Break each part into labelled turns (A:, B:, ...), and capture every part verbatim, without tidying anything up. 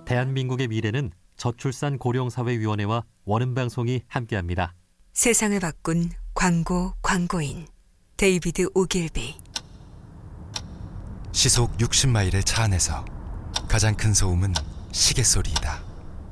A: 대한민국의 미래는 저출산 고령사회위원회와 원음방송이 함께합니다.
B: 세상을 바꾼 광고 광고인 데이비드 오길비.
C: 시속 육십 마일의 차 안에서 가장 큰 소음은 시계 소리이다.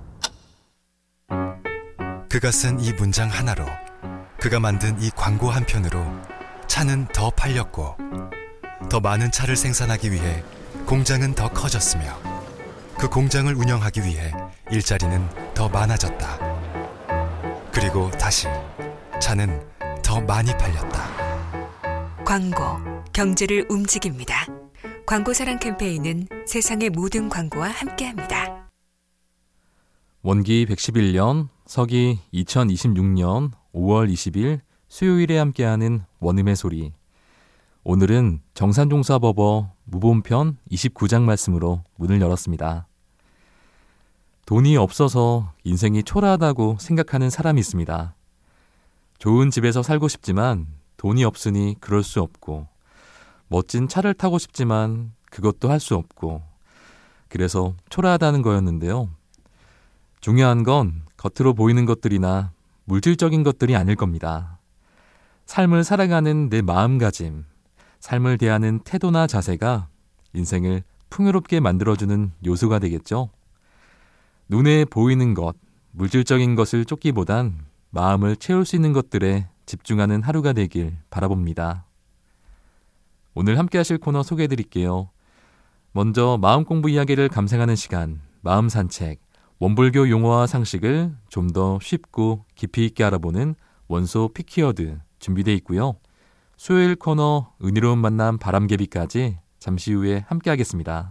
C: 그가 쓴 이 문장 하나로, 그가 만든 이 광고 한 편으로 차는 더 팔렸고, 더 많은 차를 생산하기 위해 공장은 더 커졌으며, 그 공장을 운영하기 위해 일자리는 더 많아졌다. 그리고 다시 차는 더 많이 팔렸다.
B: 광고, 경제를 움직입니다. 광고사랑 캠페인은 세상의 모든 광고와 함께합니다.
D: 원기 백십일 년, 서기 이천이십육 년 오월 이십일 수요일에 함께하는 원음의 소리. 오늘은 정산종사법어 무본편 이십구 장 말씀으로 문을 열었습니다. 돈이 없어서 인생이 초라하다고 생각하는 사람이 있습니다. 좋은 집에서 살고 싶지만 돈이 없으니 그럴 수 없고, 멋진 차를 타고 싶지만 그것도 할 수 없고, 그래서 초라하다는 거였는데요. 중요한 건 겉으로 보이는 것들이나 물질적인 것들이 아닐 겁니다. 삶을 살아가는 내 마음가짐, 삶을 대하는 태도나 자세가 인생을 풍요롭게 만들어주는 요소가 되겠죠. 눈에 보이는 것, 물질적인 것을 쫓기보단 마음을 채울 수 있는 것들에 집중하는 하루가 되길 바라봅니다. 오늘 함께 하실 코너 소개해드릴게요. 먼저 마음 공부 이야기를 감상하는 시간, 마음 산책, 원불교 용어와 상식을 좀 더 쉽고 깊이 있게 알아보는 원소 피키워드 준비되어 있고요. 수요일 코너 은혜로운 만남 바람개비까지 잠시 후에 함께 하겠습니다.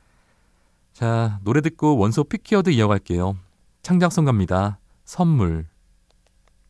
D: 자, 노래 듣고 원소 피키워드 이어갈게요. 창작성가입니다. 선물.